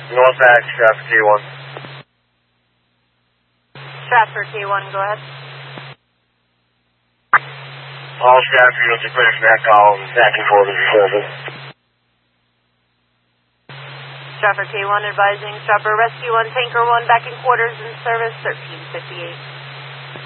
North Act, Stratford K1. Stratford K1, go ahead. All Stratford units are clear from that call and back and forth as a service. Stratford K1 advising Stratford Rescue 1, Tanker 1, back in quarters in service, 1358.